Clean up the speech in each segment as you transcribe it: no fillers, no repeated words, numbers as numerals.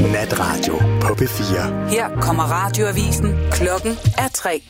Natradio på P4. Her kommer radioavisen. Klokken er 3.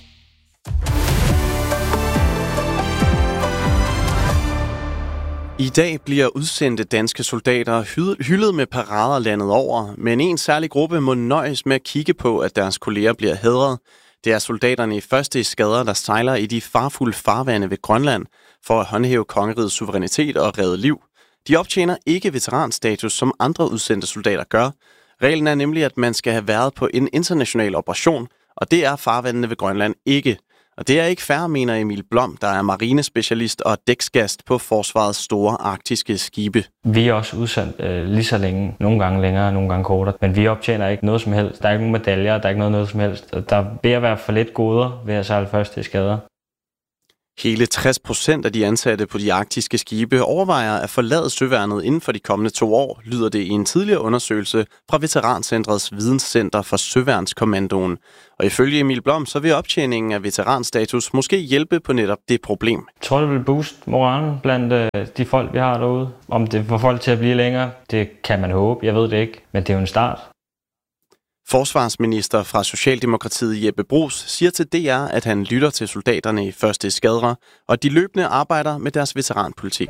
I dag bliver udsendte danske soldater hyldet med parader landet over, men en særlig gruppe må nøjes med at kigge på, at deres kolleger bliver hædret. Det er soldaterne i 1. Eskadre, der sejler i de farfulde farvande ved Grønland for at håndhæve kongerigets suverænitet og redde liv. De optjener ikke veteranstatus, som andre udsendte soldater gør. Reglen er nemlig, at man skal have været på en international operation, og det er farvandene ved Grønland ikke. Og det er ikke fair, mener Emil Blom, der er marinespecialist og dæksgast på forsvarets store arktiske skibe. Vi er også udsendt lige så længe, nogle gange længere, nogle gange kortere, men vi optjener ikke noget som helst. Der er ikke nogen medaljer, der er ikke noget som helst. Der er ved at være for lidt goder ved at sejle 1. Eskadre. Hele 60% af de ansatte på de arktiske skibe overvejer at forlade søværnet inden for de kommende 2 år, lyder det i en tidligere undersøgelse fra Veterancentrets Videnscenter for Søværnskommandoen. Og ifølge Emil Blom, så vil optjeningen af veteranstatus måske hjælpe på netop det problem. Jeg tror, det vil booste moralen blandt de folk, vi har derude. Om det får folk til at blive længere, det kan man håbe. Jeg ved det ikke, men det er jo en start. Forsvarsminister fra Socialdemokratiet Jeppe Bruus siger til DR, at han lytter til soldaterne i 1. Eskadre, og de løbende arbejder med deres veteranpolitik.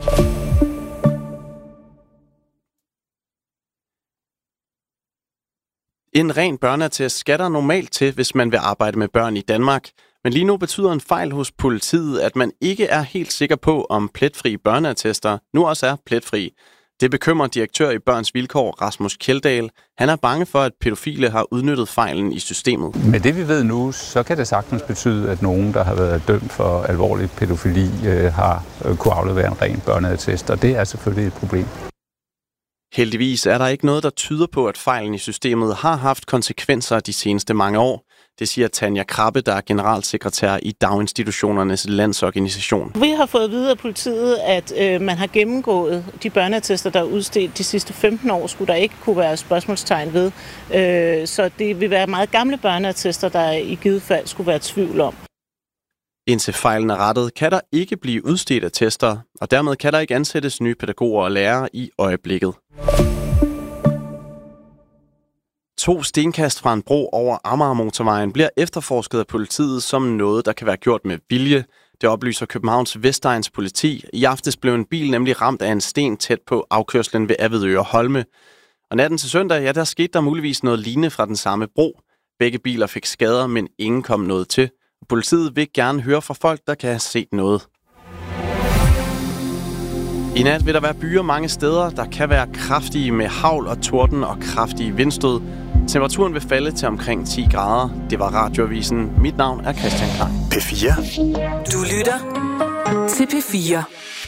En ren børneattest skal der normalt til, hvis man vil arbejde med børn i Danmark. Men lige nu betyder en fejl hos politiet, at man ikke er helt sikker på, om pletfri børneattester nu også er pletfri. Det bekymrer direktør i Børns Vilkår, Rasmus Kjeldahl. Han er bange for, at pædofile har udnyttet fejlen i systemet. Med det vi ved nu, så kan det sagtens betyde, at nogen, der har været dømt for alvorlig pædofili, har kunne aflevere en ren børneattest, og det er selvfølgelig et problem. Heldigvis er der ikke noget, der tyder på, at fejlen i systemet har haft konsekvenser de seneste mange år. Det siger Tanja Krabbe, der er generalsekretær i Daginstitutionernes Landsorganisation. Vi har fået at vide af politiet, at man har gennemgået de børneattester, der er udstedt de sidste 15 år, skulle der ikke kunne være spørgsmålstegn ved. Så det vil være meget gamle børneattester, der i givet fald skulle være tvivl om. Indtil fejlen er rettet, kan der ikke blive udstedt attester, og dermed kan der ikke ansættes nye pædagoger og lærere i øjeblikket. 2 stenkast fra en bro over Amagermotorvejen bliver efterforsket af politiet som noget, der kan være gjort med vilje. Det oplyser Københavns Vestegns politi. I aftes blev en bil nemlig ramt af en sten tæt på afkørslen ved Avedøre Holme. Og natten til søndag, ja, der skete der muligvis noget lignende fra den samme bro. Begge biler fik skader, men ingen kom noget til. Politiet vil gerne høre fra folk, der kan have set noget. I nat vil der være byer mange steder, der kan være kraftige med hagl og torden og kraftige vindstød. Temperaturen vil falde til omkring 10 grader. Det var Radioavisen. Mit navn er Christian Klein. P4. Du lytter til P4.